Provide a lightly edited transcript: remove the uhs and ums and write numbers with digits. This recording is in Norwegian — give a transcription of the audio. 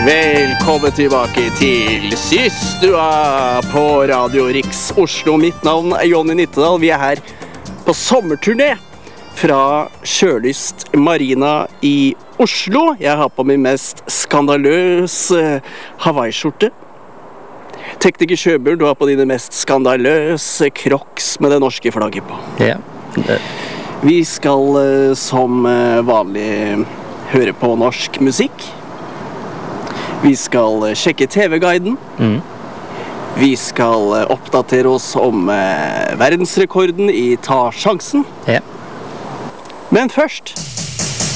Velkommen tilbake til Systua på Radio Riks Oslo. Mitt navn er Jonny Nittedal. Vi er her på sommerturné fra Sjølyst Marina i Oslo. Jeg har på min mest skandaløse Hawaii-skjorte. Tekniker Sjøbjørn, du har på dine mest skandaløse Crocs med det norske flagget på. Ja. Vi skal som vanlig høre på norsk musikk. Vi skal sjekke TV-guiden. Vi skal oppdatere oss om verdensrekorden i Ta sjansen. Ja. Men først